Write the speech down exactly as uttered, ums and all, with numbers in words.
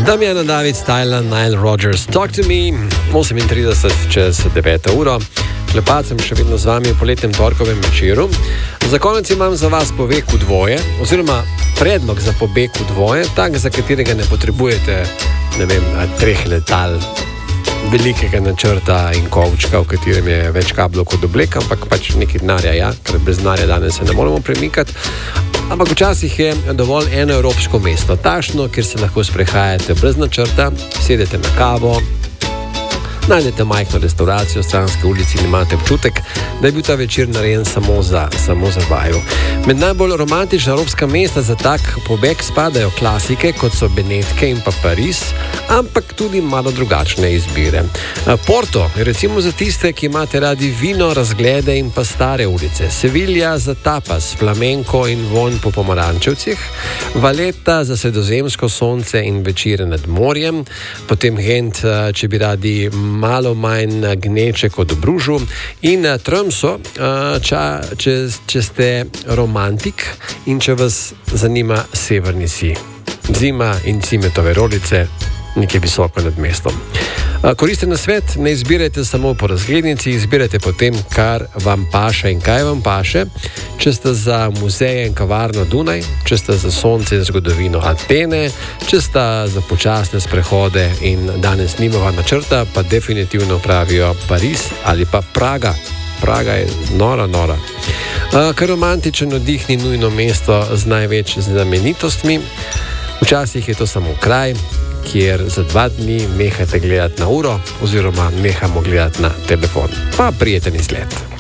Damjana David, Styla, Nile Rodgers, Talk to Me, osemintrideset čez deveto uro. Klepat sem še vedno z vami v poletnem torkovem večeru. Za konec imam za vas povek v dvoje, oziroma predlog za pobeg v dvoje, tak, za katerega ne potrebujete, ne vem, treh letal, velikega načrta in kovčka, v katerem je več kablov kot oblek, ampak pač nekaj denarja, ja, ker bez denarja danes se ne moremo premikati. Ampak včasih je dovolj eno evropsko mesto, takšno, kjer se lahko sprehajate brez načrta, sedete na kavo, najdete majhno restauracijo v stranski ulici in imate občutek, da je bil ta večer narejen samo za, samo za vaju. Med najbolj romantična evropska mesta za tak pobeg spadajo klasike, kot so Benetke in pa Pariz, ampak tudi malo drugačne izbire. Porto je recimo za tiste, ki imate radi vino, razglede in pa stare ulice. Sevilja za tapas, flamenko in vonj po pomarančevcih. Valetta za sredozemsko sonce in večere nad morjem. Potem Gent, če bi radi malo manj gneče kot v Bružu. In Tromsø, če, če ste romantik in če vas zanima severni sij. Zima in cimetove rolice, nekaj visoko nad mestom. Koristen nasvet, ne izbirajte samo po razglednici, izbirajte po tem, kar vam paše in kaj vam paše. Če ste za muzeje in kavarno Dunaj, če ste za sonce in zgodovino Atene, če ste za počasne sprehode in danes nimava načrta, pa definitivno pravijo Pariz ali pa Praga. Praga je nora, nora. Kar romantičen oddih ni nujno mesto z največ znamenitostmi. Včasih je to samo kraj, kjer za dva dni nehate gledati na uro oziroma nehamo gledati na telefon. Pa prijeten izlet.